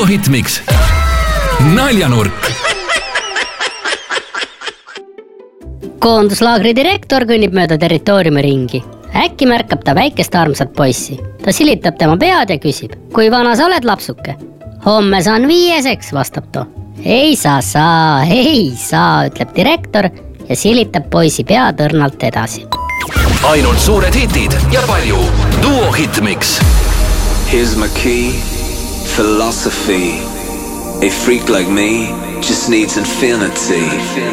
Duo Hitmix. Naljanurk. Koonduslaagri direktor kõnnib mööda territooriumi ringi. Äkki märkab ta väikest armsat poissi. Ta silitab tema pead ja küsib, kui vana sa oled, lapsuke? Homme saan 5, vastab ta. Ei saa, ütleb direktor ja silitab poisi pead õrnalt edasi. Ainult suured hitid ja palju Duo Hitmix. Here's my key, philosophy. A freak like me just needs infinity.